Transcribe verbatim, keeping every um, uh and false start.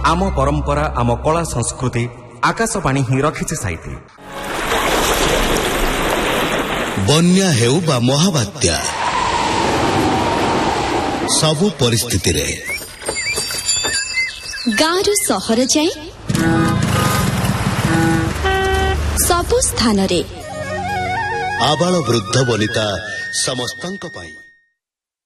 आम परंपरा आम कला संस्कृति आकाशवाणी ही रखिছে साइती। बन्या हेउ बा महाबात्या सबु परिस्थिति रे गाँरु सहर जाए सबु स्थान रे आबाल वृद्ध वनिता समस्तंक पाई।